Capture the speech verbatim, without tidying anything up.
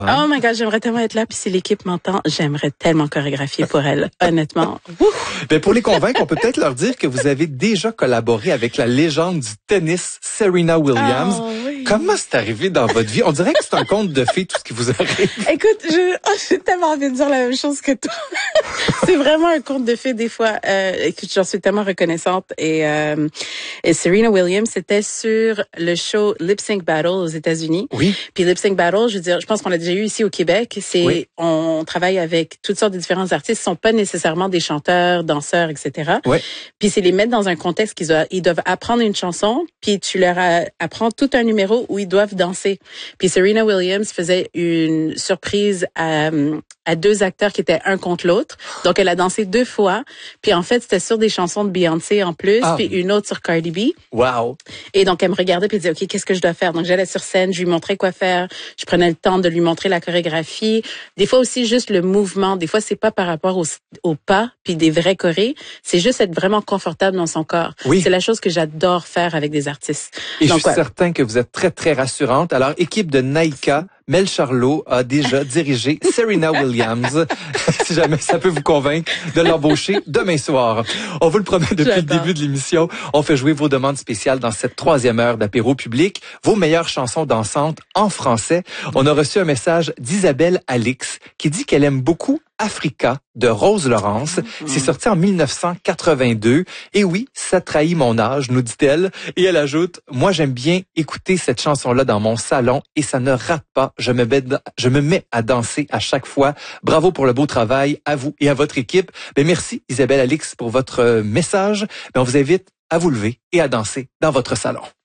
Oh my God, j'aimerais tellement être là. Puis si l'équipe m'entend, j'aimerais tellement chorégraphier pour elle, honnêtement. Ben pour les convaincre, on peut peut-être leur dire que vous avez déjà collaboré avec la légende du tennis, Serena Williams. Oh, oui. Comment c'est arrivé dans votre vie? On dirait que c'est un conte de fées, tout ce qui vous arrive. Écoute, je, oh, j'ai tellement envie de dire la même chose que toi. C'est vraiment un conte de fées des fois. Euh, écoute, j'en suis tellement reconnaissante. Et, euh, et Serena Williams, c'était sur le show Lip Sync Battle aux États-Unis. Oui. Puis Lip Sync Battle, je veux dire, je pense qu'on l'a déjà eu ici au Québec. C'est, oui. On travaille avec toutes sortes de différents artistes. Ils sont pas nécessairement des chanteurs, danseurs, et cetera. Oui. Puis c'est les mettre dans un contexte qu'ils doivent, ils doivent apprendre une chanson, puis tu leur a, apprends tout un numéro où ils doivent danser. Puis Serena Williams faisait une surprise à, à deux acteurs qui étaient un contre l'autre. Donc elle a dansé deux fois. Puis en fait, c'était sur des chansons de Beyoncé en plus, ah. puis une autre sur Cardi B. Wow. Et donc elle me regardait puis elle disait OK, qu'est-ce que je dois faire? Donc j'allais sur scène, je lui montrais quoi faire, je prenais le temps de lui montrer la chorégraphie. Des fois aussi juste le mouvement, des fois c'est pas par rapport au, au pas puis des vrais chorés, c'est juste être vraiment confortable dans son corps. Oui. C'est la chose que j'adore faire avec des artistes. Et donc, je suis ouais. certain que vous êtes très très rassurante. Alors équipe de Naïka, Mel Charlot a déjà dirigé Serena Williams. Si jamais ça peut vous convaincre de l'embaucher demain soir. On vous le promet depuis J'adore. le début de l'émission. On fait jouer vos demandes spéciales dans cette troisième heure d'apéro public. Vos meilleures chansons dansantes en français. On a reçu un message d'Isabelle Alix qui dit qu'elle aime beaucoup Africa de Rose Laurence. Mm-hmm. C'est sorti en mille neuf cent quatre-vingt-deux. Et oui, ça trahit mon âge, nous dit-elle. Et elle ajoute, moi j'aime bien écouter cette chanson-là dans mon salon et ça ne rate pas. Je me mets, je me mets à danser à chaque fois. Bravo pour le beau travail à vous et à votre équipe. Ben, merci Isabelle Alix pour votre message. Ben, on vous invite à vous lever et à danser dans votre salon.